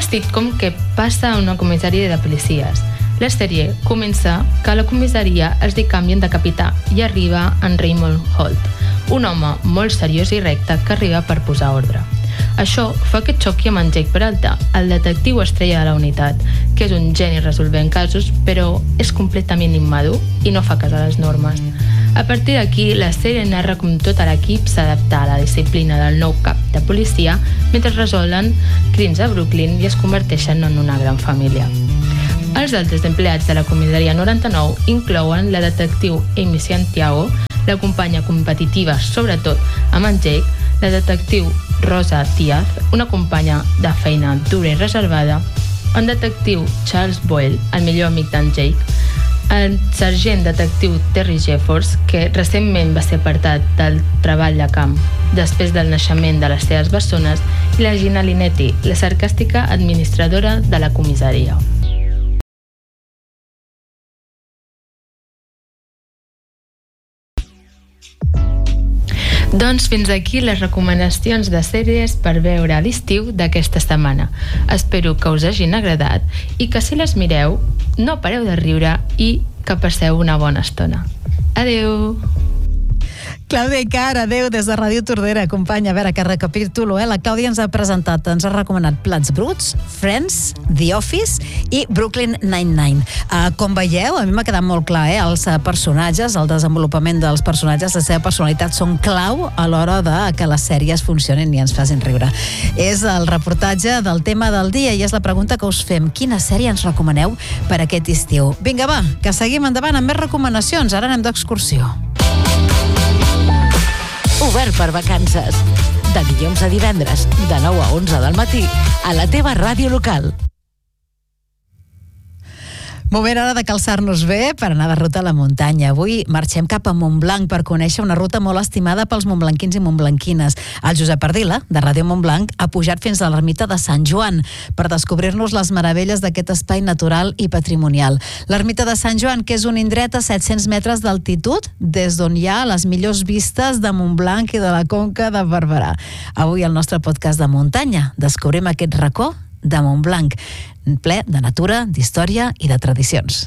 sitcom que passa a una comissaria de policies. La sèrie comença que a la comissaria els canvien de capità i arriba en Raymond Holt, un home molt seriós i recte que arriba per posar ordre. Això fa que xoqui amb en Jake Peralta, el detectiu estrella de la unitat, que és un geni resolvent casos, però és completament immadur i no fa cas a les normes. A partir d'aquí, la sèrie narra com tot l'equip s'adapta a la disciplina del nou cap de policia mentre resolen crims a Brooklyn i es converteixen en una gran família. Els altres empleats de la comissaria 99 inclouen la detectiu Amy Santiago, la companya competitiva, sobretot amb en Jake, la detectiu Rosa Díaz, una companya de feina dura i reservada, un detectiu Charles Boyle, el millor amic d'en Jake, el sergent detectiu Terry Jeffords, que recentment va ser apartat del treball de camp després del naixement de les seves bessones, i la Gina Linetti, la sarcàstica administradora de la comissaria. Doncs fins aquí les recomanacions de sèries per veure a l'estiu d'aquesta setmana. Espero que us hagin agradat i que si les mireu no pareu de riure i que passeu una bona estona. Adeu! Clàudia Icar, adeu des de Ràdio Tordera. Companya, a veure, que recapitulo, la Clàudia ens ha presentat, ens ha recomanat Plats Bruts, Friends, The Office i Brooklyn Nine-Nine. Com veieu, a mi m'ha quedat molt clar, els personatges, el desenvolupament dels personatges, la seva personalitat són clau a l'hora de que les sèries funcionin i ens facin riure. És el reportatge del tema del dia i és la pregunta que us fem. Quina sèrie ens recomaneu per aquest estiu? Vinga, va, que seguim endavant amb més recomanacions. Ara anem d'excursió. Obert per vacances. De dilluns a divendres, de 9 a 11 del matí, a la teva ràdio local. Moment ara de calçar-nos bé per anar de ruta a la muntanya. Avui marxem cap a Montblanc per conèixer una ruta molt estimada pels montblanquins i montblanquines. El Josep Ardila, de Ràdio Montblanc, ha pujat fins a l'ermita de Sant Joan per descobrir-nos les meravelles d'aquest espai natural i patrimonial. L'ermita de Sant Joan, que és un indret a 700 metres d'altitud, des d'on hi ha les millors vistes de Montblanc i de la Conca de Barberà. Avui al nostre podcast de muntanya descobrim aquest racó de Montblanc, ple de natura, d'història i de tradicions.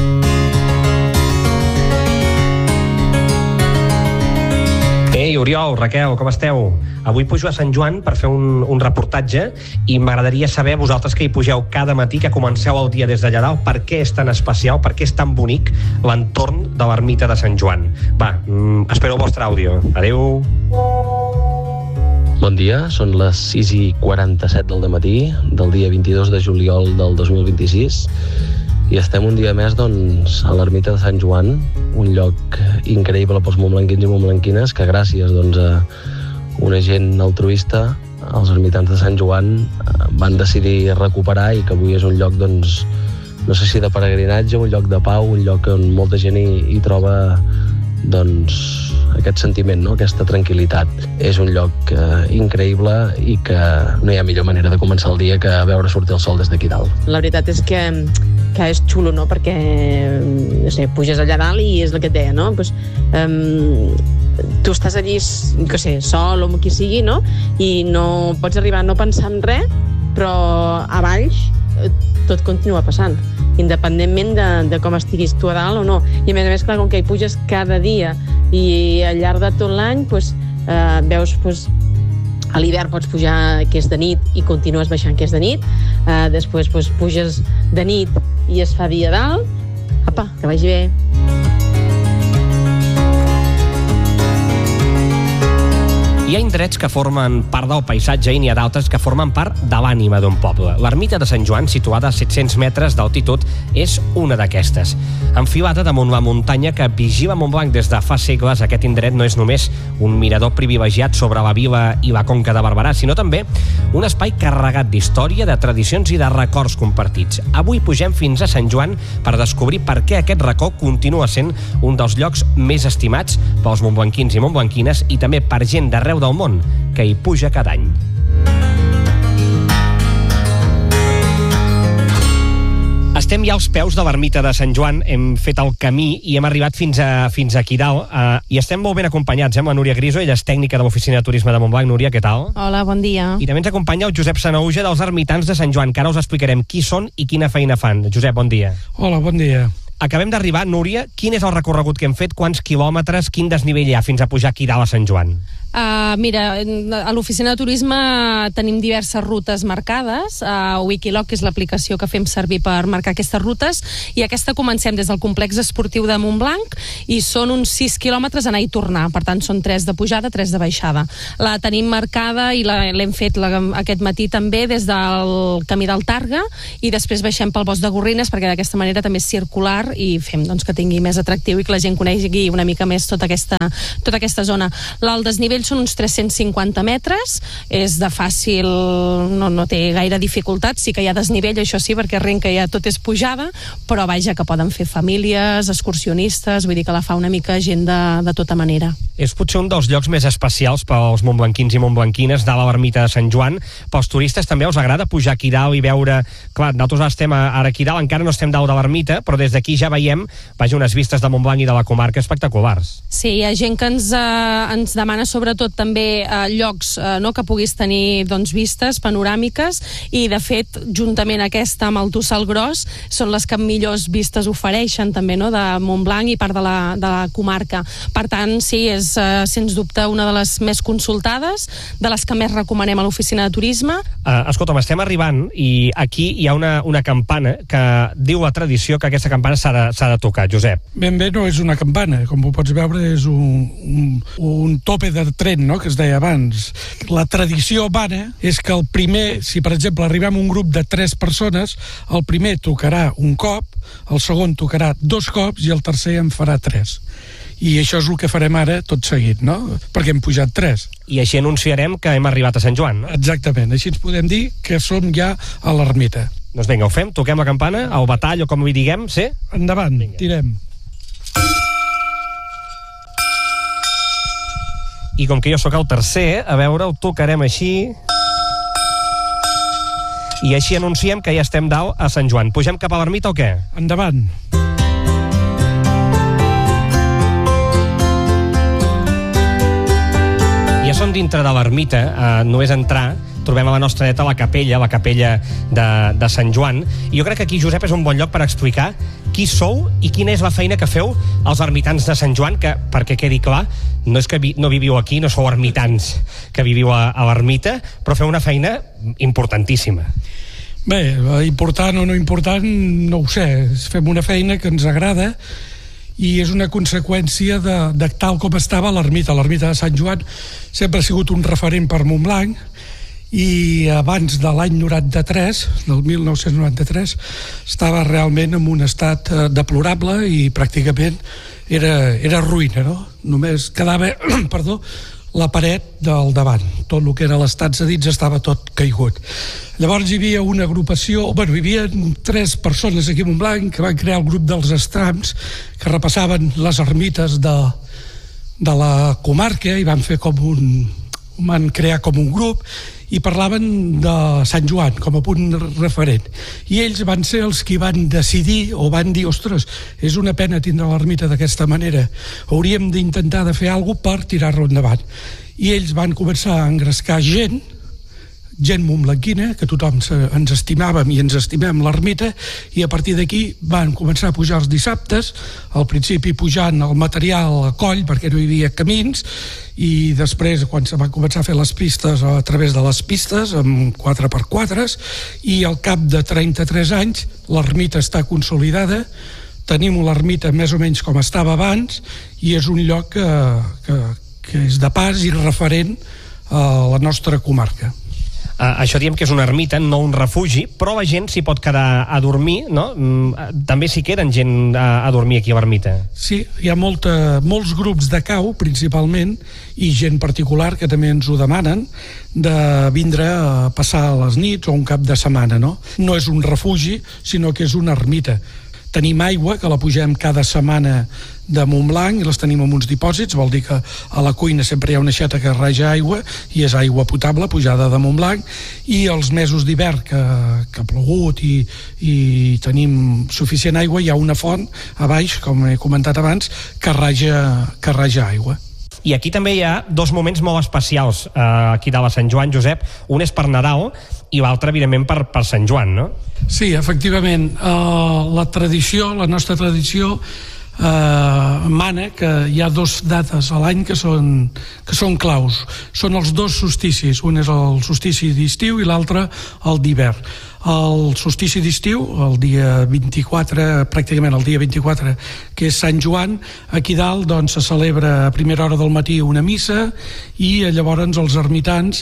Ei, Oriol, Raquel, com esteu? Avui pujo a Sant Joan per fer un reportatge i m'agradaria saber, vosaltres que hi pugeu cada matí, que comenceu el dia des d'allà dalt, per què és tan especial, per què és tan bonic l'entorn de l'ermita de Sant Joan. Va, espero el vostre àudio. Adéu! Bon dia, són les 6:47 del dematí del dia 22 de juliol del 2026 i estem un dia més doncs, a l'ermita de Sant Joan, un lloc increïble pels montblanquins i montblanquines que gràcies doncs, a una gent altruista, els ermitans de Sant Joan van decidir recuperar i que avui és un lloc, doncs, no sé si de peregrinatge, un lloc de pau, un lloc on molta gent hi troba doncs, aquest sentiment, no? Aquesta tranquil·litat. És un lloc increïble i que no hi ha millor manera de començar el dia que veure sortir el sol des d'aquí dalt. La veritat és que és xulo, no? Perquè no sé, puges allà dalt i és el que et deia, no? Pues, tu estàs allí, no sé, sol o qui sigui, no? I no pots arribar a no pensar en res, però a baix tot continua passant, independentment de com estiguis tu a dalt o no. I a més, clar, com que hi puges cada dia i al llarg de tot l'any veus, a l'hivern pots pujar que és de nit i continues baixant que és de nit, després puges de nit i es fa dia dalt. Apa, que vagi bé. Hi ha indrets que formen part del paisatge i n'hi ha d'altres que formen part de l'ànima d'un poble. L'ermita de Sant Joan, situada a 700 metres d'altitud, és una d'aquestes. Enfilada damunt la muntanya que vigila Montblanc des de fa segles, aquest indret no és només un mirador privilegiat sobre la vila i la Conca de Barberà, sinó també un espai carregat d'història, de tradicions i de records compartits. Avui pugem fins a Sant Joan per descobrir per què aquest racó continua sent un dels llocs més estimats pels montblanquins i montblanquines i també per gent d'arreu del món que hi puja cada any. Estem ja als peus de l'ermita de Sant Joan, hem fet el camí i hem arribat fins aquí dalt, i estem molt ben acompanyats, amb la Núria Griso, ella és tècnica de l'Oficina de Turisme de Montblanc. Núria, què tal? Hola, bon dia. I també ens acompanya el Josep Sanauja dels Ermitans de Sant Joan, que ara us explicarem qui són i quina feina fan. Josep, bon dia. Hola, bon dia. Acabem d'arribar, Núria, quin és el recorregut que hem fet, quants quilòmetres, quin desnivell hi ha fins a pujar aquí dalt a Sant Joan? Mira, a l'Oficina de Turisme tenim diverses rutes marcades. Wikiloc, que és l'aplicació que fem servir per marcar aquestes rutes, i aquesta comencem des del complex esportiu de Montblanc i són uns 6 quilòmetres anar i tornar, per tant són 3 de pujada, 3 de baixada. La tenim marcada i l'hem fet aquest matí també des del camí del Targa i després baixem pel bosc de Gorrines, perquè d'aquesta manera també és circular i fem que tingui més atractiu i que la gent conegui una mica més tota aquesta zona. El desnivell són uns 350 metres, és de fàcil, no té gaire dificultat, sí que hi ha desnivell, això sí, perquè arrenca ja tot és pujada, però vaja, que poden fer famílies, excursionistes, vull dir que la fa una mica gent de tota manera. És potser un dels llocs més especials pels montblanquins i montblanquines, dalt a l'ermita de Sant Joan. Pels turistes també us agrada pujar aquí dalt i veure... Clar, nosaltres estem ara aquí dalt, encara no estem dalt de l'ermita, però des d'aquí ja veiem, unes vistes de Montblanc i de la comarca espectaculars. Sí, hi ha gent que ens demana sobretot també llocs que puguis tenir vistes panoràmiques i de fet juntament aquesta amb el Tossal Gros són les que millors vistes ofereixen també de Montblanc i part de la comarca. Per tant, sí, és sens dubte una de les més consultades, de les que més recomanem a l'Oficina de Turisme. Escolta'm, estem arribant i aquí hi ha una campana que diu la tradició que aquesta campana s'ha de tocar, Josep. Ben bé, no és una campana, com ho pots veure és un tope de tren, que es deia abans. La tradició humana és que el primer, si per exemple arribem a un grup de 3 persones, el primer tocarà un cop, el segon tocarà 2 cops i el tercer en farà 3. I això és el que farem ara tot seguit, perquè hem pujat 3. I així anunciarem que hem arribat a Sant Joan, no? Exactament, així ens podem dir que som ja a l'ermita. Doncs vinga, ho fem, toquem la campana, el batall o com hi diguem, sí? Endavant, vinga. Tirem. I com que jo sóc el tercer, a veure, ho tocarem així. I així anunciem que ja estem dalt a Sant Joan. Pugem cap a l'ermita o què? Endavant. Ja som dintre de l'ermita, només entrar, trobem a la nostra dreta la capella de Sant Joan. I jo crec que aquí, Josep, és un bon lloc per explicar qui sou i quina és la feina que feu els ermitans de Sant Joan, que, perquè quedi clar, no és que no viviu aquí, no sou ermitans que viviu a l'ermita, però feu una feina importantíssima. Bé, important o no important, no ho sé. Fem una feina que ens agrada i és una conseqüència de tal com estava l'ermita. L'ermita de Sant Joan sempre ha sigut un referent per Montblanc i abans de l'any 93, del 1993, estava realment en un estat deplorable i pràcticament era ruïna, Només quedava, la paret del davant. Tot el que era l'estat cedits estava tot caigut. Llavors hi havia una agrupació, hi havia 3 persones aquí a Montblanc que van crear el grup dels Estrams, que repassaven les ermites de la comarca i van crear com un grup i parlaven de Sant Joan com a punt referent. I ells van ser els que van decidir o van dir, ostres, és una pena tindre l'ermita d'aquesta manera, hauríem d'intentar de fer alguna cosa per tirar-lo endavant. I ells van començar a engrescar gent montblanquina, que tothom ens estimàvem i ens estimem l'ermita, i a partir d'aquí van començar a pujar els dissabtes, al principi pujant el material a coll perquè no hi havia camins, i després quan se van començar a fer les pistes a través de les pistes amb 4x4, i al cap de 33 anys l'ermita està consolidada, tenim l'ermita més o menys com estava abans i és un lloc que és de pas i referent a la nostra comarca. Això diem que és una ermita, no un refugi, però la gent s'hi pot quedar a dormir, no? També s'hi queden gent a dormir aquí a l'ermita. Sí, hi ha molts grups de cau, principalment, i gent particular que també ens ho demanen, de vindre a passar les nits o un cap de setmana, no? No és un refugi, sinó que és una ermita. Tenim aigua, que la pugem cada setmana de Montblanc, i les tenim en uns dipòsits, vol dir que a la cuina sempre hi ha una aixeta que raja aigua, i és aigua potable pujada de Montblanc, i els mesos d'hivern que ha plogut i tenim suficient aigua, hi ha una font a baix, com he comentat abans, que raja aigua. I aquí també hi ha dos moments molt especials aquí de la Sant Joan, Josep. Un és per Nadal i l'altre, evidentment, per Sant Joan, no? Sí, efectivament. La nostra tradició mana que hi ha dos dates a l'any que són claus. Són els dos solsticis. Un és el solstici d'estiu i l'altre el d'hivern. El solstici d'estiu, el dia 24, pràcticament el dia 24, que és Sant Joan, aquí dalt doncs, se celebra a primera hora del matí una missa, i llavors els ermitans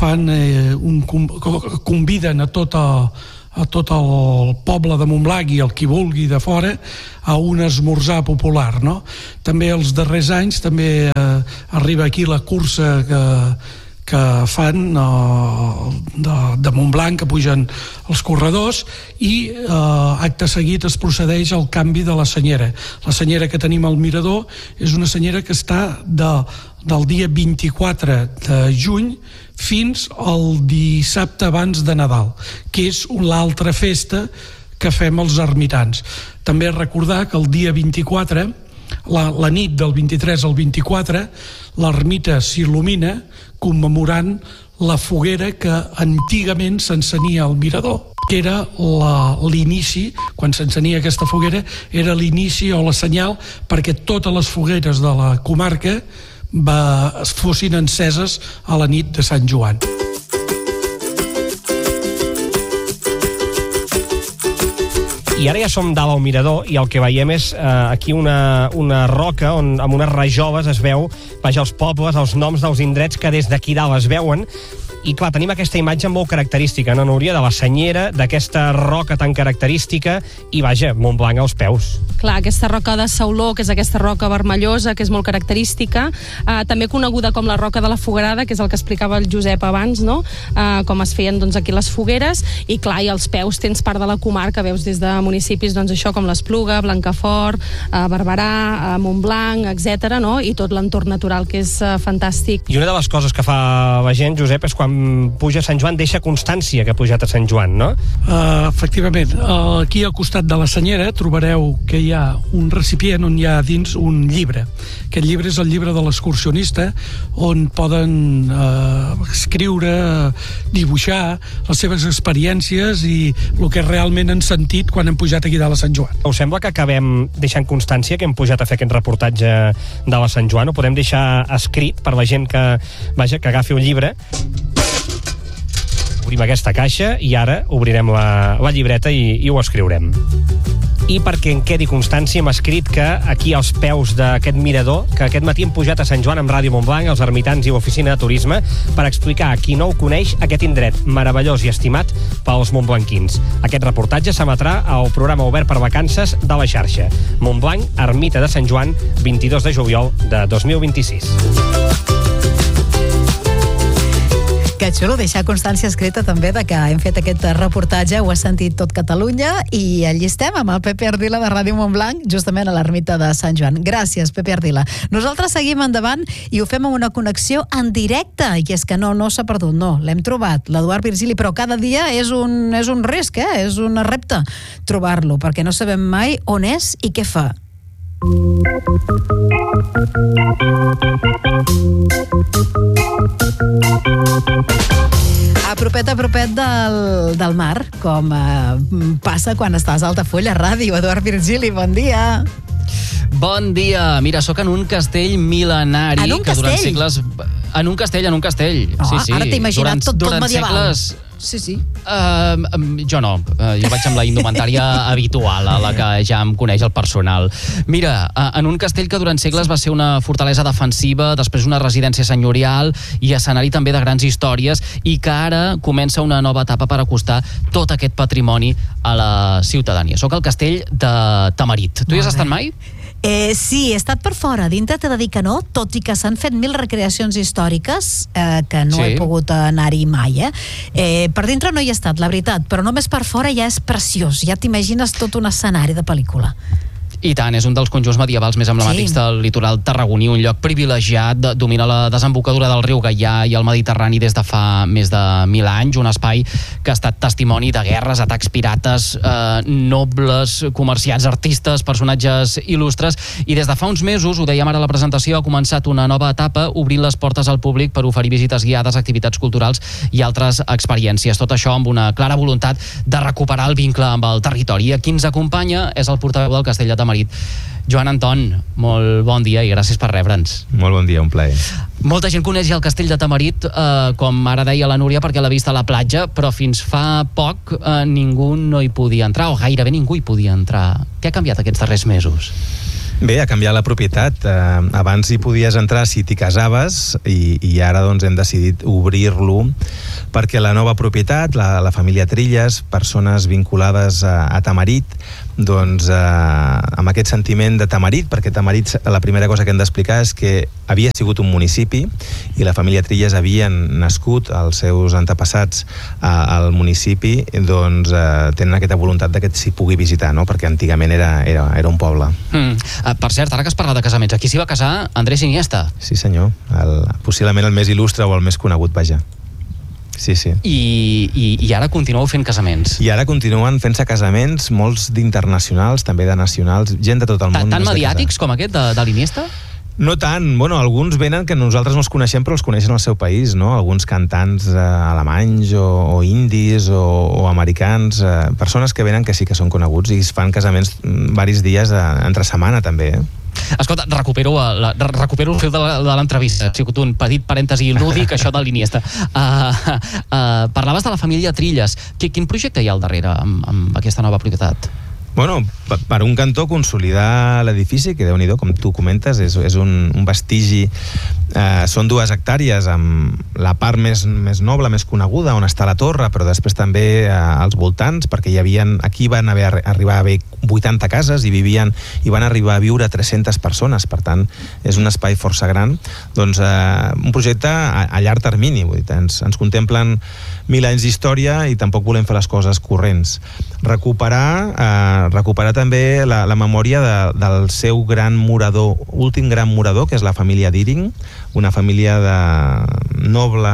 conviden a tot el poble de Montblanc i el qui vulgui de fora a un esmorzar popular, no? També els darrers anys també arriba aquí la cursa que fan de Montblanc, que pugen els corredors, i acte seguit es procedeix al canvi de la senyera. La senyera que tenim al mirador és una senyera que està del dia 24 de juny fins al dissabte abans de Nadal, que és l'altra festa que fem els ermitans. També recordar que el dia 24, la nit del 23 al 24, l'ermita s'il·lumina commemorant la foguera que antigament s'encenia al mirador, que era l'inici, quan s'encenia aquesta foguera, era l'inici o la senyal perquè totes les fogueres de la comarca fossin enceses a la nit de Sant Joan. I ara ja som dalt al mirador i el que veiem és aquí una roca on amb unes rajoles es veu els pobles, els noms dels indrets que des d'aquí dalt es veuen. I clar, tenim aquesta imatge molt característica, no, Núria, de la senyera, d'aquesta roca tan característica i, vaja, Montblanc als peus. Clar, aquesta roca de Sauló, que és aquesta roca vermellosa, que és molt característica, també coneguda com la roca de la Foguerada, que és el que explicava el Josep abans, no? Com es feien doncs, aquí les fogueres, i clar, i als peus tens part de la comarca, veus des de municipis, doncs això, com l'Espluga, Blancafort, Barberà, Montblanc, etc., no? I tot l'entorn natural, que és fantàstic. I una de les coses que fa la gent, Josep, és quan puja a Sant Joan, deixa constància que ha pujat a Sant Joan, no? Efectivament. Aquí al costat de la senyera trobareu que hi ha un recipient on hi ha dins un llibre. Aquest llibre és el llibre de l'excursionista, on poden escriure, dibuixar les seves experiències i el que realment han sentit quan han pujat aquí dalt a Sant Joan. Us sembla que acabem deixant constància que hem pujat a fer aquest reportatge de la Sant Joan? Ho podem deixar escrit per la gent que agafi un llibre? Obrim aquesta caixa i ara obrirem la llibreta i ho escriurem. I perquè en quedi constància, hem escrit que aquí als peus d'aquest mirador, que aquest matí hem pujat a Sant Joan amb Ràdio Montblanc, els ermitans i l'oficina de turisme, per explicar a qui no ho coneix aquest indret meravellós i estimat pels montblanquins. Aquest reportatge s'emetrà al programa obert per vacances de la xarxa. Montblanc, ermita de Sant Joan, 22 de juliol de 2026. Que xulo, deixar constància escrita també de que hem fet aquest reportatge, ho ha sentit tot Catalunya, i allí estem amb el Pepe Ardila de Ràdio Montblanc, justament a l'ermita de Sant Joan. Gràcies, Pepe Ardila. Nosaltres seguim endavant i ho fem amb una connexió en directe, i és que no s'ha perdut, no, l'hem trobat, l'Eduard Virgili, però cada dia és un risc, és un repte trobar-lo, perquè no sabem mai on és i què fa. A propet del mar, com passa quan estàs a Altafulla Ràdio. Eduard Virgili, bon dia. Bon dia. Mira, sóc en un castell mil·lenari. En un castell? En un castell. Sí. Ara t'he imaginat tot medieval. Segles... Sí. Jo no. Jo vaig amb la indumentària habitual, a la que ja em coneix el personal. Mira, en un castell que durant segles va ser una fortalesa defensiva, després una residència senyorial i escenari també de grans històries, i que ara comença una nova etapa per acostar tot aquest patrimoni a la ciutadania. Soc al castell de Tamarit. Tu hi has estat mai? Sí, he estat per fora. Dintre t'he de dir que no, tot i que s'han fet 1000 recreacions històriques, que no he pogut anar-hi mai. Per dintre no hi he estat, la veritat, però només per fora ja és preciós. Ja t'imagines tot un escenari de pel·lícula. I tant, és un dels conjunts medievals més emblemàtics del litoral tarragoní, un lloc privilegiat, domina la desembocadura del riu Gaià i el Mediterrani des de fa més de 1000 anys, un espai que ha estat testimoni de guerres, atacs pirates, nobles, comerciants, artistes, personatges il·lustres, i des de fa uns mesos, ho dèiem ara a la presentació, ha començat una nova etapa obrint les portes al públic per oferir visites guiades, activitats culturals i altres experiències. Tot això amb una clara voluntat de recuperar el vincle amb el territori. I qui ens acompanya és el portaveu del Castell de Tamarit, Joan Anton, molt bon dia i gràcies per rebre'ns. Molt bon dia, un plaer. Molta gent coneix el Castell de Tamarit, com ara deia la Núria, perquè l'ha vist a la platja, però fins fa poc ningú no hi podia entrar, o gairebé ningú hi podia entrar. Què ha canviat aquests darrers mesos? Bé, ha canviat la propietat. Abans hi podies entrar si t'hi casaves i ara doncs hem decidit obrir-lo perquè la nova propietat, la família Trilles, persones vinculades a Tamarit, doncs amb aquest sentiment de Tamarit, perquè Tamarit, la primera cosa que hem d'explicar és que havia sigut un municipi i la família Trilles havien nascut, els seus antepassats al municipi, doncs tenen aquesta voluntat de que s'hi pugui visitar, no? Perquè antigament era un poble. Per cert, ara que has parlat de casaments, aquí s'hi va casar Andrés Iniesta. Sí senyor, possiblement el més il·lustre o el més conegut, vaja. Sí, sí. I ara continueu fent casaments. I ara continuen fent-se casaments, molts d'internacionals, també de nacionals, gent de tot el món. Tan mediàtics com aquest de l'Iniesta? No tant, bueno, alguns venen que nosaltres no els coneixem però els coneixen al seu país, no? Alguns cantants alemanys o indis o americans, persones que venen que sí que són coneguts i es fan casaments varis dies entre setmana també, Escolta, recupero el fil de l'entrevista. Ha sigut un petit parèntesi lúdic, això de l'Iniesta. Parlaves de la família Trilles. Quin projecte hi ha al darrere amb aquesta nova propietat? Bueno, per un cantó consolidar l'edifici, que Déu-n'hi-do, com tu comentes, és un vestigi. Són 2 hectàrees amb la part més noble, més coneguda, on està la torre, però després també als voltants, perquè aquí van arribar a haver 80 cases i van arribar a viure 300 persones, per tant, és un espai força gran. Doncs un projecte a llarg termini, vull dir, ens contemplen 1000 anys d'història i tampoc volem fer les coses corrents. Recuperar també la memòria del seu gran murador, últim gran murador, que és la família Deering, una família de noble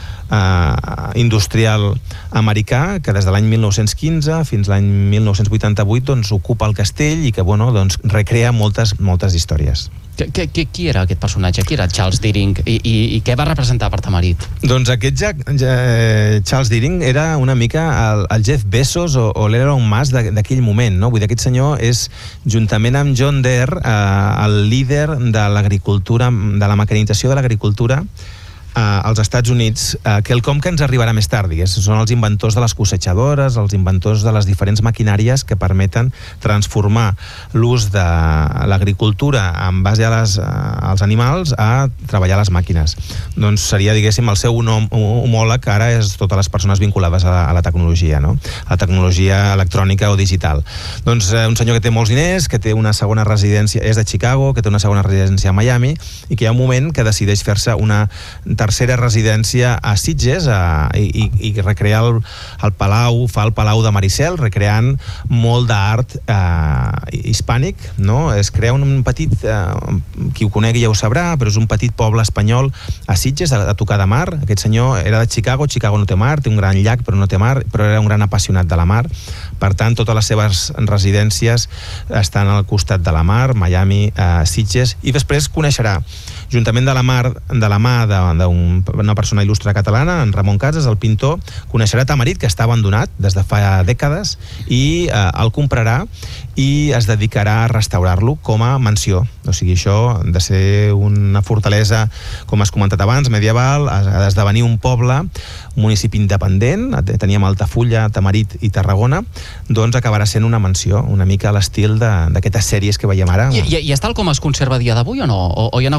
industrial americà que des de l'any 1915 fins l'any 1988 doncs, ocupa el castell i que doncs, recrea moltes històries. Qui era aquest personatge? Qui era Charles Deering? I què va representar per Tamarit? Doncs aquest Charles Deering era una mica el Jeff Bezos o l'Elon Musk d'aquell moment, no? Vull dir, aquest senyor és, juntament amb John Deere, el líder de l'agricultura, de la mecanització de l'agricultura als Estats Units, quelcom que ens arribarà més tard, són els inventors de les cosetxadores, els inventors de les diferents maquinàries que permeten transformar l'ús de l'agricultura en base als animals a treballar les màquines. Doncs seria, diguéssim, el seu homòleg ara és totes les persones vinculades a la tecnologia, no? A la tecnologia electrònica o digital. Doncs un senyor que té molts diners, que té una segona residència, és de Chicago, que té una segona residència a Miami i que hi ha un moment que decideix fer-se una tercera residència a Sitges i recrear el palau, fa el Palau de Maricel, recreant molt d'art hispànic, no? Es crea un petit, qui ho conegui ja ho sabrà, però és un petit poble espanyol a Sitges, a tocar de mar. Aquest senyor era de Chicago no té mar, té un gran llac però no té mar, però era un gran apassionat de la mar. Per tant, totes les seves residències estan al costat de la mar, Miami, Sitges, i després coneixerà, juntament de la mà d'una persona il·lustre catalana, en Ramon Casas, el pintor, coneixerà Tamarit, que està abandonat des de fa dècades, i el comprarà i es dedicarà a restaurar-lo com a mansió. O sigui, això de ser una fortalesa, com has comentat abans, medieval, ha d'esdevenir un poble, un municipi independent, teníem Altafulla, Tamarit i Tarragona, doncs acabarà sent una mansió, una mica a l'estil d'aquestes sèries que veiem ara. I és tal com es conserva a dia d'avui o no? O hi ha hagut canvis?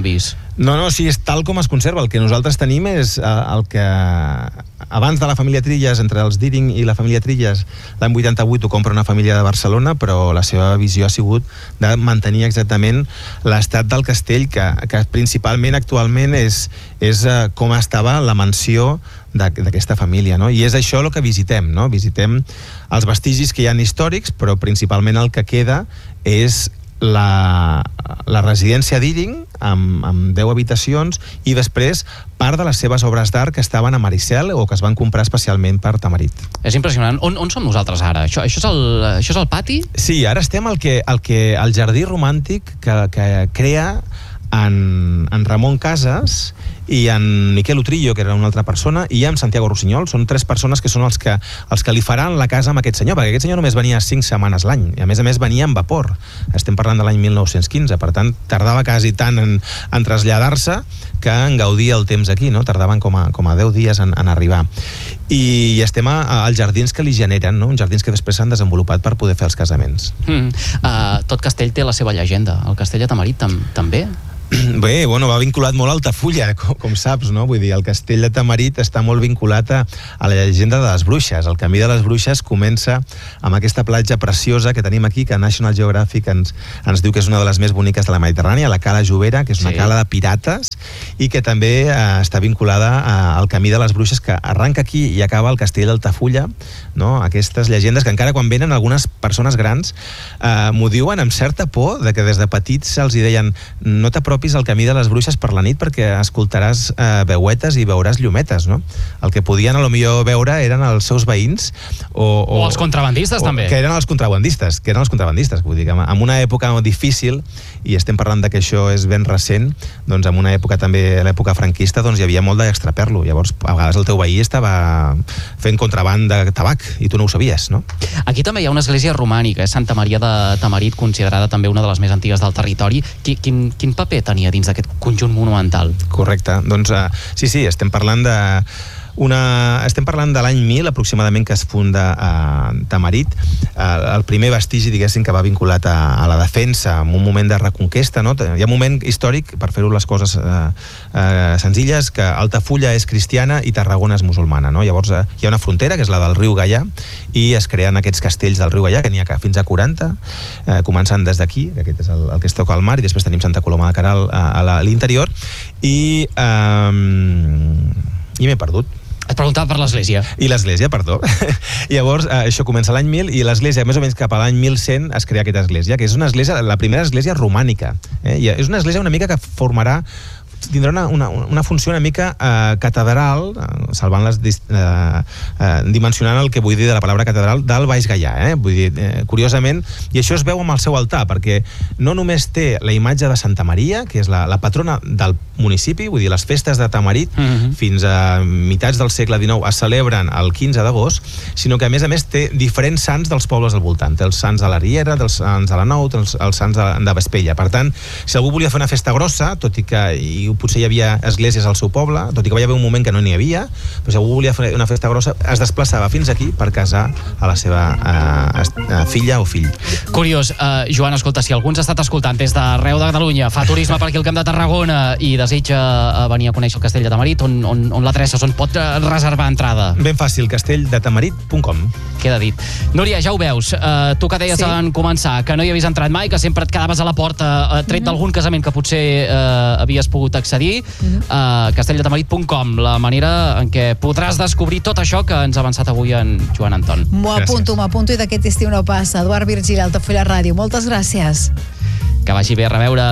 canvis. No, sí, és tal com es conserva. El que nosaltres tenim és el que abans de la família Trilles, entre els Deering i la família Trilles, l'any 88 ho compra una família de Barcelona, però la seva visió ha sigut de mantenir exactament l'estat del castell, que principalment actualment és com estava la mansió d'aquesta família, no? I és això el que visitem, no? Visitem els vestigis que hi ha històrics, però principalment el que queda és la residència Deering amb 10 habitacions i després part de les seves obres d'art que estaven a Maricel o que es van comprar especialment per Tamarit. És impressionant. On som nosaltres ara? Això és el pati? Sí, ara estem al jardí romàntic que crea en Ramon Casas i en Miquel Utrillo, que era una altra persona, i en Santiago Rossinyol. Són 3 persones que són els que li faran la casa amb aquest senyor, perquè aquest senyor només venia 5 setmanes l'any, i a més venia en vapor. Estem parlant de l'any 1915, per tant, tardava quasi tant en traslladar-se que en gaudir el temps aquí, no? Tardaven com a 10 dies en arribar. I estem als jardins que li generen, no? Uns jardins que després s'han desenvolupat per poder fer els casaments. Tot castell té la seva llegenda. El castell de Tamarit també? Bé, va vinculat molt a Altafulla, com saps, no? Vull dir, el castell de Tamarit està molt vinculat a la llegenda de les bruixes. El camí de les bruixes comença amb aquesta platja preciosa que tenim aquí, que National Geographic ens diu que és una de les més boniques de la Mediterrània, la Cala Jovera, que és una cala de pirates, i que també està vinculada al camí de les bruixes, que arranca aquí i acaba al castell d'Altafulla, no? Aquestes llegendes que encara quan venen algunes persones grans m'ho diuen amb certa por, de que des de petits se'ls deien no t'apropis al camí de les bruixes per la nit perquè escoltaràs veuetes i veuràs llumetes, no? El que podien a lo millor veure eren els seus veïns o els contrabandistes també. Que eren els contrabandistes, vull dir que en una època difícil, i estem parlant de que això és ben recent, doncs en una època també, l'època franquista, doncs hi havia molt d'extraperlo. Llavors, a vegades el teu veí estava fent contraband de tabac i tu no ho sabies, no? Aquí també hi ha una església romànica, Santa Maria de Tamarit, considerada també una de les més antigues del territori. Quin paper tenia dins d'aquest conjunt monumental? Correcte, doncs sí, estem parlant de l'any 1000 aproximadament que es funda Tamarit, el primer vestigi, diguéssim, que va vinculat a la defensa en un moment de reconquesta, no? Hi ha un moment històric, per fer-ho les coses senzilles, que Altafulla és cristiana i Tarragona és musulmana, no? Llavors hi ha una frontera, que és la del riu Gaià, i es creen aquests castells del riu Gaià, que n'hi ha fins a 40, començant des d'aquí, que aquest és el que es toca al mar, i després tenim Santa Coloma de Queralt a l'interior, i m'he perdut. Et preguntava per l'església. I l'església, perdó. Llavors, això comença l'any 1000 i l'església, més o menys cap a l'any 1100, es crea aquesta església, que és una església, la primera església romànica. I és una església una mica que tindrà una funció una mica catedral, dimensionant el que vull dir de la paraula catedral del Baix Gaià, vull dir, curiosament, i això es veu amb el seu altar, perquè no només té la imatge de Santa Maria, que és la patrona del municipi, vull dir, les festes de Tamarit fins a meitats del segle XIX es celebren el 15 d'agost, sinó que a més té diferents sants dels pobles al voltant. Té els sants de la Riera, els sants de la Nou, els sants de Vespella. Per tant, si algú volia fer una festa grossa, tot i que potser hi havia esglésies al seu poble, tot i que va haver un moment que no n'hi havia, però si algú volia fer una festa grossa, es desplaçava fins aquí per casar a la seva filla o fill. Curiós. Joan, escolta, si algú ens ha estat escoltant des d'arreu de Catalunya, fa turisme per aquí al Camp de Tarragona i desitja venir a conèixer el castell de Tamarit, on l'adreces, on pot reservar entrada? Ben fàcil, castelldetamarit.com. Queda dit. Núria, ja ho veus, tu que deies en començar que no hi havies entrat mai, que sempre et quedaves a la porta tret d'algun casament que potser havies pogut accedir, castelldetamarit.com, la manera en què podràs descobrir tot això que ens ha avançat avui en Joan Anton. M'ho apunto i d'aquest estiu no passa. Eduard Virgili, Altafulla Ràdio, moltes gràcies. Que vagi bé, a reveure.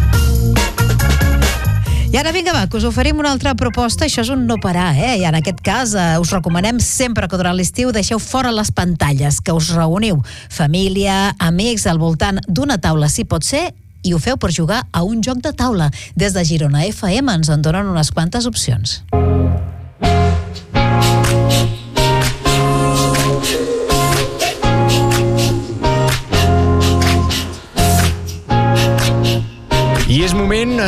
I ara vinga, va, que us oferim una altra proposta. Això és un no parar, I en aquest cas us recomanem sempre que durant l'estiu deixeu fora les pantalles, que us reuniu família, amics al voltant d'una taula, si pot ser, i ho feu per jugar a un joc de taula. Des de Girona FM ens en donen unes quantes opcions. I és moment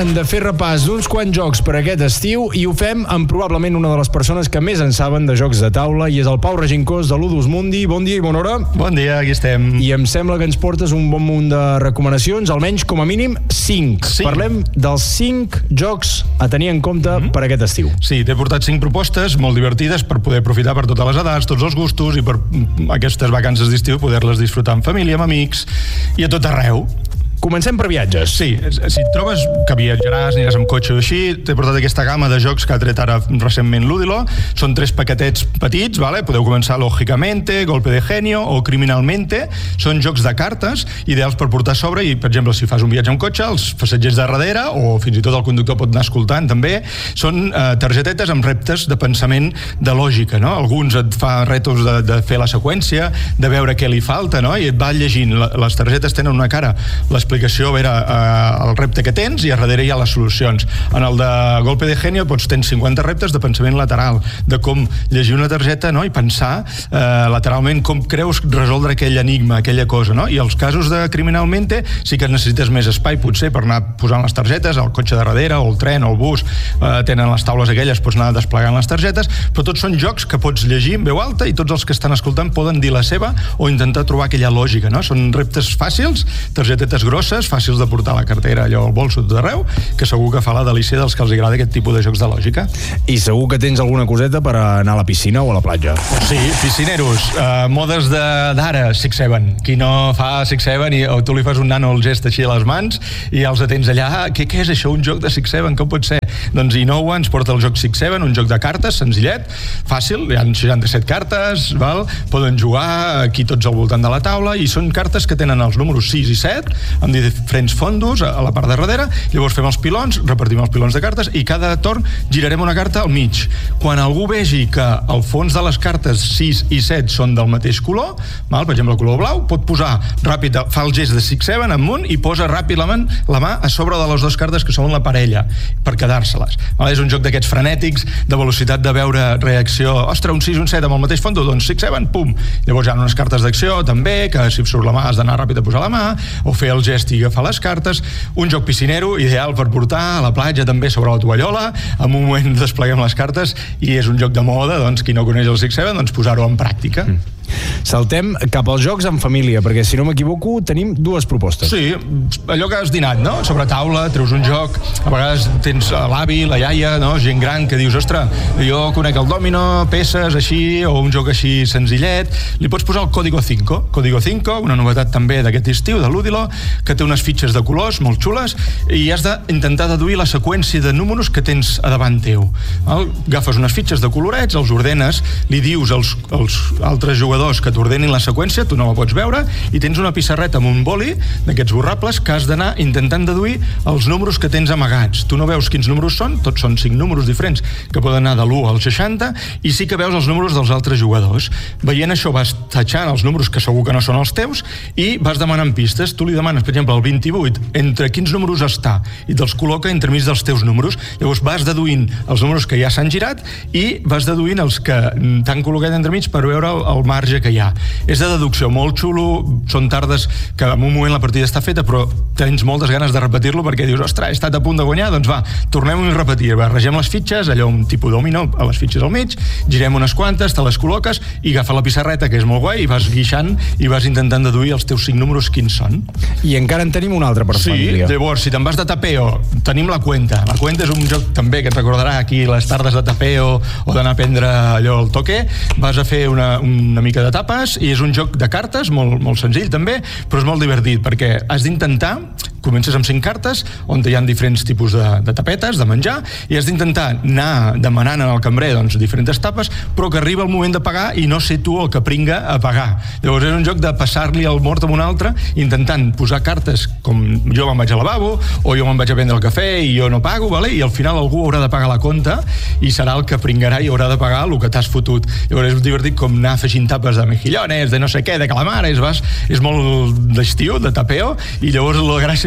de fer repàs d'uns quants jocs per aquest estiu i ho fem amb probablement una de les persones que més en saben de jocs de taula i és el Pau Regincós de l'Udus Mundi. Bon dia i bona hora. Bon dia, aquí estem. I em sembla que ens portes un bon munt de recomanacions, almenys com a mínim 5. Sí. Parlem dels 5 jocs a tenir en compte per aquest estiu. Sí, t'he portat 5 propostes molt divertides per poder aprofitar per totes les edats, tots els gustos i per aquestes vacances d'estiu poder-les disfrutar amb família, amb amics i a tot arreu. Comencem per viatges. Sí, si et trobes que viatjaràs, aniràs amb cotxe o així, t'he portat aquesta gamma de jocs que ha tret ara recentment l'Udilo. Són 3 paquetets petits, ¿vale? Podeu començar Lógicamente, Golpe de Genio o Criminalmente. Són jocs de cartes, ideals per portar a sobre i, per exemple, si fas un viatge amb cotxe, els passatgers de darrere, o fins i tot el conductor pot anar escoltant també, són targetetes amb reptes de pensament de lògica, no? Alguns et fa retos de fer la seqüència, de veure què li falta, no? I et va llegint. Les targetes tenen una cara, l'explicació, a veure el repte que tens i a darrere hi ha les solucions. En el de Golpe de Genio tens 50 reptes de pensament lateral, de com llegir una targeta, no? I pensar lateralment com creus resoldre aquell enigma, aquella cosa, no? I els casos de Criminalmente sí que necessites més espai potser per anar posant les targetes, el cotxe de darrere o el tren o el bus, tenen les taules aquelles, pots anar desplegant les targetes, però tots són jocs que pots llegir en veu alta i tots els que estan escoltant poden dir la seva o intentar trobar aquella lògica, no? Són reptes fàcils, targetetes grosses, fàcils de portar a la cartera, allò al bolso tot arreu, que segur que fa la delícia dels que els agrada aquest tipus de jocs de lògica. I segur que tens alguna coseta per anar a la piscina o a la platja. Sí, piscineros, modes d'ara, 6-7. Qui no fa 6-7 o tu li fas un nano el gest així a les mans i els atents allà, què és això, un joc de 6-7, com pot ser? Doncs Innova ens porta el joc 6-7, un joc de cartes, senzillet, fàcil, hi ha 67 cartes, val? Poden jugar aquí tots al voltant de la taula i són cartes que tenen els números 6 i 7, amb diferents fondos a la part de darrere, llavors fem els pilons, repartim els pilons de cartes i cada torn girarem una carta al mig. Quan algú vegi que el fons de les cartes 6 i 7 són del mateix color, val? Per exemple el color blau, pot posar ràpid, fa el gest de 6-7 amunt i posa ràpidament la mà a sobre de les dues cartes que són la parella, per quedar-se-les. És un joc d'aquests frenètics, de velocitat de veure reacció, ostres, un 6 i un 7 amb el mateix fondo, doncs 6-7, pum! Llavors hi ha unes cartes d'acció també, que si surt la mà has d'anar ràpid a posar la mà, o fer el gest i agafar les cartes. Un joc piscinero ideal per portar a la platja també sobre la tovallola, en un moment despleguem les cartes i és un joc de moda, doncs qui no coneix el 6-7, doncs posar-ho en pràctica. Saltem cap als jocs en família, perquè si no m'equivoco tenim 2 propostes. Sí, allò que has dinat, no? Sobre taula, treus un joc, a vegades tens l'avi, la iaia, no? Gent gran que dius, ostres, jo conec el dòmino, peces així, o un joc així senzillet, li pots posar el Código 5. Código 5, una novetat també d'aquest estiu, de l'Udilo, que té unes fitxes de colors molt xules i has d'intentar deduir la seqüència de números que tens a davant teu. Agafes unes fitxes de colorets, els ordenes, li dius als altres jugadors que t'ordenin la seqüència, tu no la pots veure, i tens una pissarreta amb un boli d'aquests borrables que has d'anar intentant deduir els números que tens amagats. Tu no veus quins números són, tots són 5 números diferents que poden anar de l'1 al 60 i sí que veus els números dels altres jugadors. Veient això vas tatxant els números que segur que no són els teus i vas demanant pistes. Tu li demanes, per exemple, el 28, entre quins números està i te'ls col·loca entremig dels teus números. Llavors vas deduint els números que ja s'han girat i vas deduint els que t'han col·locat entremig per veure el marge que hi ha. És de deducció molt xulo, són tardes que en un moment la partida està feta però tens moltes ganes de repetir-lo perquè dius, ostres, he estat a punt de guanyar, doncs va, tornem-ho a repetir, barregem les fitxes, allò un tipus dominó a les fitxes al mig, girem unes quantes, te les col·loques i agafa la pissarreta, que és molt guai, i vas guixant i vas intentant deduir els teus 5 números quins són. I encara en tenim un altre per família. Sí, llavors, si te'n vas de tapeo, tenim la Cuenta. La Cuenta és un joc també que et recordarà aquí les tardes de tapeo o d'anar a prendre allò el toque, vas a fer una mica de tapes i és un joc de cartes molt senzill també, però és molt divertit perquè has d'intentar, comences amb 5 cartes on hi ha diferents tipus de tapetes, de menjar, i has d'intentar anar demanant al cambrer doncs, diferents tapes, però que arriba el moment de pagar i no ser tu el que pringa a pagar. Llavors és un joc de passar-li el mort a un altre intentant posar cartes com jo me'n vaig al lavabo o jo me'n vaig a prendre el cafè i jo no pago, vale? I al final algú haurà de pagar la compta i serà el que pringarà i haurà de pagar el que t'has fotut. Llavors és divertit com anar afegint tapes de mejillones, de no sé què, de calamares, és molt d'estiu, de tapeo, i llavors la gràcia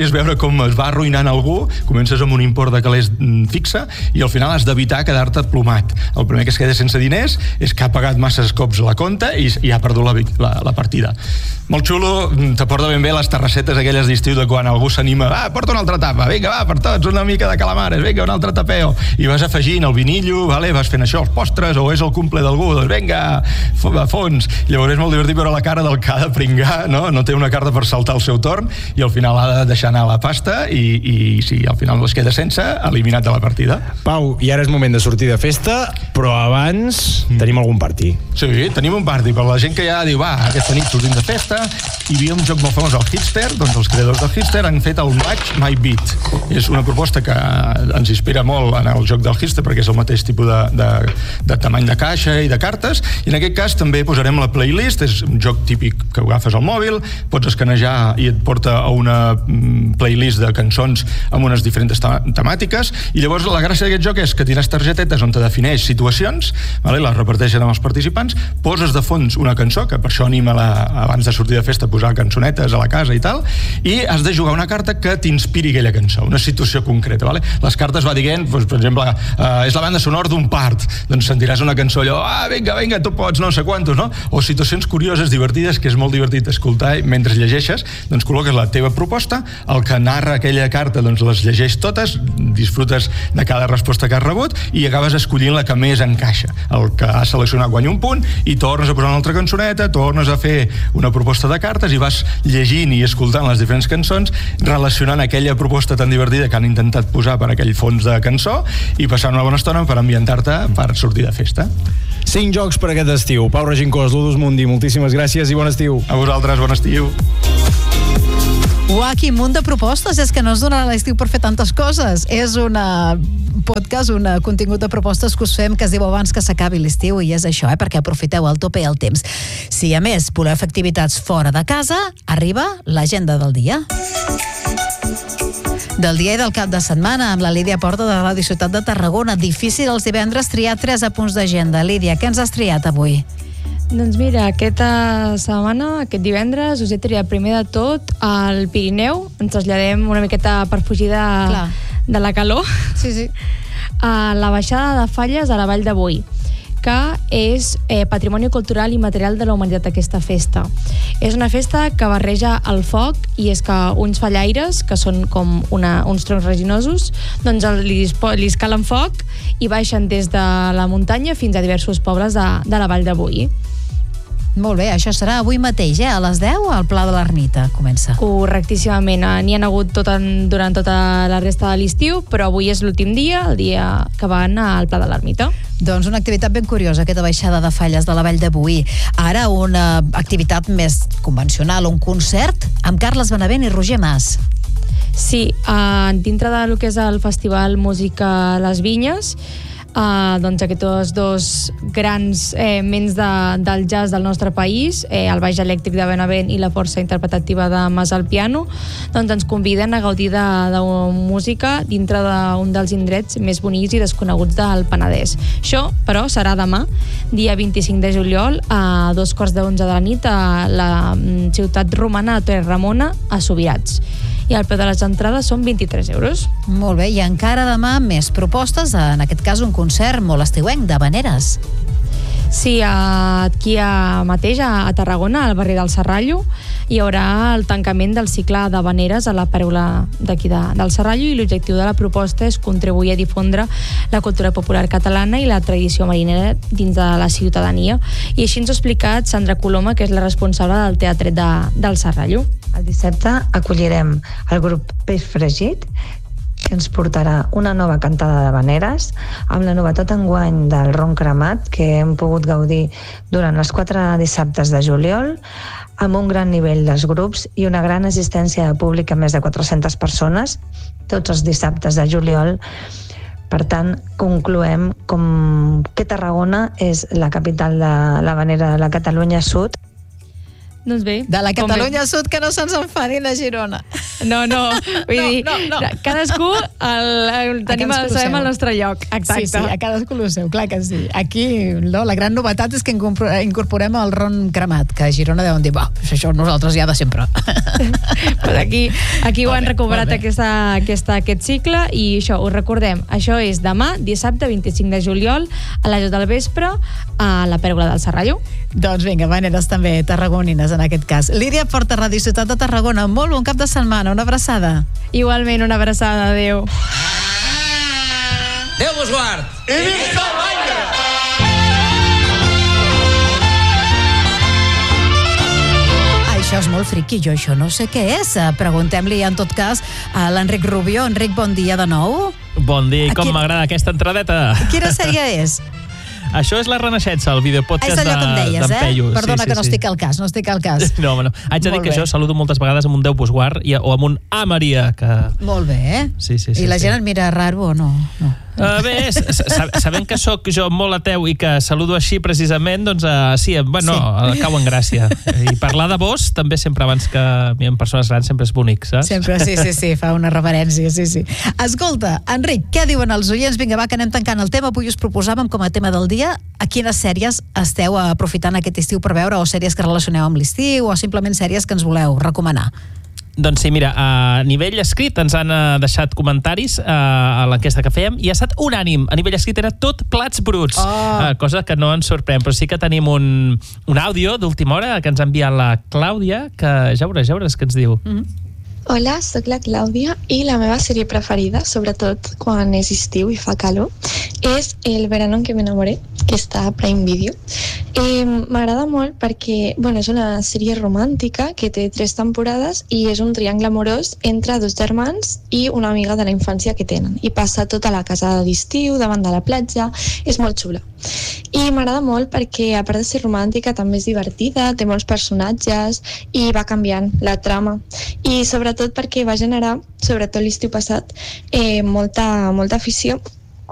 és veure com es va arruïnant algú, comences amb un import de calés fixe i al final has d'evitar quedar-te plomat. El primer que es queda sense diners és que ha pagat masses cops la compta i ha perdut la partida. Molt xulo, t'aporta ben bé les terrassetes aquelles d'estiu de quan algú s'anima, porta una altra tapa, vinga, va, per tots, una mica de calamares, vinga, un altre tapeo, i vas afegint el vinillo, vas fent això, els postres, o és el cumple d'algú, doncs vinga, a fons. Llavors és molt divertit veure la cara del que ha de pringar, no té una carta per saltar al seu torn, i al final ha de deixar anar la pasta, i si al final es queda sense, eliminat de la partida. Pau, i ara és moment de sortir de festa, però abans tenim algun party. Sí, tenim un party, per la gent que ja diu, aquesta nit sortim de festa, hi havia un joc molt famós, el Hitster, doncs els creadors del Hitster han fet el Match My Beat. És una proposta que ens inspira molt en el joc del Hitster, perquè és el mateix tipus de tamany de caixa i de cartes, i en aquest cas també posarem la playlist, és un joc típic que agafes al mòbil, pots escanejar i et porta a una playlist de cançons amb unes diferents temàtiques, i llavors la gràcia d'aquest joc és que tires targetetes on te defineix situacions, les reparteixen amb els participants, poses de fons una cançó, que per això anima abans de sortir de festa a posar cançonetes a la casa i tal, i has de jugar una carta que t'inspiri aquella cançó, una situació concreta. Les cartes va dient, per exemple, és la banda sonora d'un part, doncs sentiràs una cançó allò, vinga, tu pots, no sé quantos, no? O situacions curioses, divertides, que és molt divertit escoltar, mentre llegeixes, doncs col·loques la teva proposta, el que narra aquella carta, doncs les llegeix totes, disfrutes de cada resposta que has rebut i acabes escollint la que més encaixa. El que has seleccionat guanya un punt i tornes a posar una altra cançoneta, tornes a fer una proposta de cartes i vas llegint i escoltant les diferents cançons, relacionant aquella proposta tan divertida que han intentat posar per aquell fons de cançó i passant una bona estona per ambientar-te per sortir de festa. 5 jocs per aquest estiu. Pau Regincós, Ludus Mundi, moltíssimes gràcies i bon estiu. A vosaltres, bon estiu. Uau, quin munt de propostes! És que no es donarà l'estiu per fer tantes coses. És una podcast, un contingut de propostes que us fem que es diu abans que s'acabi l'estiu, i és això, perquè aprofiteu al tope el temps. Si a més voleu fer activitats fora de casa, arriba l'agenda del dia. Del dia i del cap de setmana, amb la Lídia Porta de Ràdio Ciutat de Tarragona. Difícil els divendres triar 3 apunts d'agenda. Lídia, què ens has triat avui? Doncs mira, aquesta setmana, aquest divendres, us he triat primer de tot al Pirineu. Ens traslladem una miqueta per fugir de la calor. Sí. A la baixada de Falles a la Vall de Boí, que és patrimoni cultural i material de la humanitat, aquesta festa. És una festa que barreja el foc, i és que uns fallaires, que són com uns troncs resinosos, doncs li escalen foc i baixen des de la muntanya fins a diversos pobles de la Vall de Boí. Molt bé, això serà avui mateix, a les 10 al Pla de l'Ermita comença. Correctíssimament, n'hi ha hagut durant tota la resta de l'estiu, però avui és l'últim dia, el dia que van al Pla de l'Ermita. Doncs una activitat ben curiosa, aquesta baixada de Falles de la Vall de Boí. Ara una activitat més convencional, un concert amb Carles Benavent i Roger Mas. Sí, dintre del que és el Festival Música Les Vinyes, doncs aquests dos grans ments del jazz del nostre país, el baix elèctric de Benavent i la força interpretativa de Mas al piano, doncs ens conviden a gaudir de música dintre d'un dels indrets més bonics i desconeguts del Penedès. Això, però, serà demà, dia 25 de juliol, a 11:15 de la nit, a la ciutat romana de Torre-Ramona, a Subirats. I el preu de les entrades són 23 euros. Molt bé, i encara demà més propostes, en aquest cas un concert molt estiuenc d'havaneres. Sí, aquí mateix, a Tarragona, al barri del Serrallo, hi haurà el tancament del cicle d'havaneres a la paraula d'aquí del Serrallo, i l'objectiu de la proposta és contribuir a difondre la cultura popular catalana i la tradició marinera dins de la ciutadania. I així ens ho ha explicat Sandra Coloma, que és la responsable del Teatret del Serrallo. El dissabte acollirem el grup Peix Fregit, que ens portarà una nova cantada d'havaneres amb la novetat enguany del ron cremat, que hem pogut gaudir durant els 4 dissabtes de juliol, amb un gran nivell dels grups i una gran assistència de públic, a més de 400 persones, tots els dissabtes de juliol. Per tant, concloem que Tarragona és la capital de l'havanera de la Catalunya Sud. Doncs bé. De la Catalunya Sud, que no se'ns enfadin a Girona. No, vull dir, cadascú sabem el nostre lloc, exacte. Sí, a cadascú el seu, clar que sí. Aquí la gran novetat és que incorporem el ron cremat, que a Girona deuen dir, això nosaltres ja de sempre. Pues aquí ho han recuperat aquest cicle i això, us recordem, això és demà, dissabte 25 de juliol, a les 10 del vespre, a la Pèrgola del Serrallo. Doncs vinga, maneres també tarragonines en aquest cas. Lídia Porta, Ràdio Ciutat de Tarragona, molt bon cap de setmana, una abraçada. Igualment, una abraçada, adéu. Déu vos guard! I visca el Baire! Això és molt friqui, jo això no sé què és. Preguntem-li en tot cas a l'Enric Rubio. Enric, bon dia de nou. Bon dia, i com m'agrada aquesta entradeta. Quina sèrie és? Això és La Renaixença, el videopodcast d'en Peyu. Perdona que no estic al cas, No, haig de dir que jo saludo moltes vegades amb un Déu vos guard o amb un A Maria. Molt bé, Sí. I la gent et mira raro o no? Bé, sabent que sóc jo molt ateu i que saludo així precisament, doncs cau en gràcia. I parlar de vos també sempre abans que amb persones grans sempre és bonic, saps? Sempre, sí, fa una reverència, sí. Escolta, Enric, què diuen els oients? Vinga, va, que anem tancant el tema. Avui us proposàvem com a tema del dia a quines sèries esteu aprofitant aquest estiu per veure, o sèries que relacioneu amb l'estiu, o simplement sèries que ens voleu recomanar. Doncs sí, mira, a nivell escrit ens han deixat comentaris a l'enquesta que fèiem i ha estat unànim. A nivell escrit era tot plats bruts, cosa que no ens sorprèn, però sí que tenim un àudio d'última hora que ens ha enviat la Clàudia, que ja veuràs què ens diu. Hola, sóc la Clàudia i la meva sèrie preferida, sobretot quan és estiu i fa calor, és El verano en que me enamoré, que està a Prime Video. M'agrada molt perquè és una sèrie romàntica que té 3 temporades i és un triangle amorós entre 2 germans i una amiga de la infància que tenen. I passa tota la casada d'estiu, davant de la platja, és molt xula. I m'agrada molt perquè, a part de ser romàntica, també és divertida, té molts personatges i va canviant la trama. I sobretot perquè va generar, sobretot l'estiu passat, molta afició